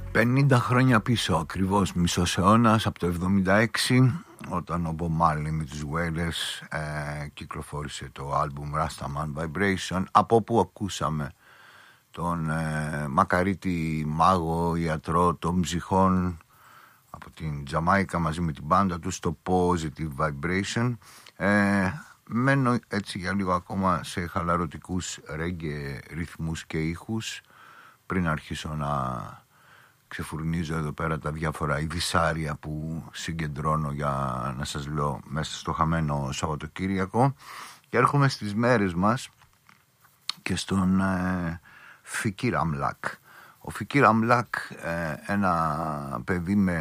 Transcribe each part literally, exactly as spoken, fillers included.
πενήντα χρόνια πίσω, ακριβώς μισός αιώνας, από το εβδομήντα έξι, όταν ο Bob Marley με τους Wailers ε, κυκλοφόρησε το άλμπουμ Rastaman Vibration, από όπου ακούσαμε τον ε, μακαρίτη μάγο, ιατρό των ψυχών από την Τζαμάικα μαζί με την μπάντα του στο Positive Vibration. ε, μένω έτσι για λίγο ακόμα σε χαλαρωτικούς ρέγγε ρυθμούς και ήχους πριν αρχίσω να ξεφουρνίζω εδώ πέρα τα διάφορα ειδησάρια που συγκεντρώνω για να σας λέω μέσα στο χαμένο Σαββατοκύριακο, και έρχομαι στις μέρες μας και στον ε, Φικίρ Αμλάκ. Ο Φικίρ Αμλάκ, ε, ένα παιδί με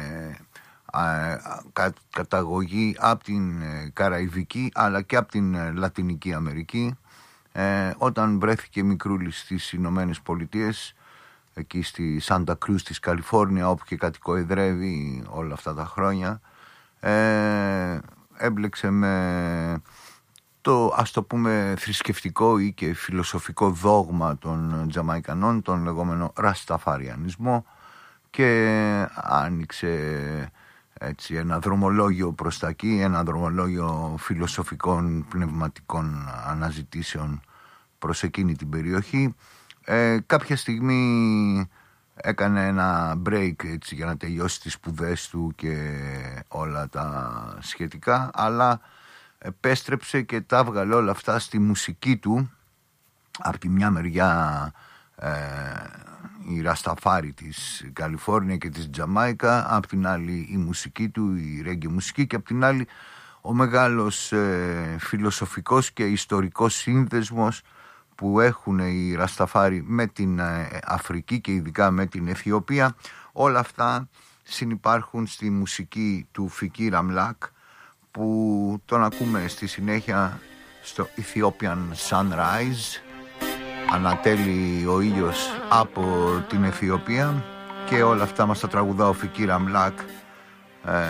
ε, κα, καταγωγή από την ε, Καραϊβική αλλά και από την ε, Λατινική Αμερική, ε, όταν βρέθηκε μικρούλης στις Ηνωμένες Πολιτείες, εκεί στη Σάντα Κρούς της Καλιφόρνια, όπου και κατοικοεδρεύει όλα αυτά τα χρόνια, ε, έμπλεξε με το, ας το πούμε, θρησκευτικό ή και φιλοσοφικό δόγμα των Τζαμαϊκανών, τον λεγόμενο Ρασταφαριανισμό, και άνοιξε έτσι ένα δρομολόγιο προς τα εκεί, ένα δρομολόγιο φιλοσοφικών, πνευματικών αναζητήσεων προς εκείνη την περιοχή. Ε, κάποια στιγμή έκανε ένα break έτσι, για να τελειώσει τις σπουδές του και όλα τα σχετικά, αλλά επέστρεψε και τα έβγαλε όλα αυτά στη μουσική του. Από τη μια μεριά ε, η Ρασταφάρη της Καλιφόρνια και της Τζαμάικα, από την άλλη η μουσική του, η ρέγγε μουσική, και από την άλλη ο μεγάλος ε, φιλοσοφικός και ιστορικός σύνδεσμος που έχουν οι Ρασταφάροι με την Αφρική και ειδικά με την Αιθιοπία. Όλα αυτά συνυπάρχουν στη μουσική του Φικίρ Αμλάκ, που τον ακούμε στη συνέχεια στο Ethiopian Sunrise. Ανατέλει ο ήλιος από την Αιθιοπία και όλα αυτά μας τα τραγουδά ο Φικίρ Αμλάκ, ε,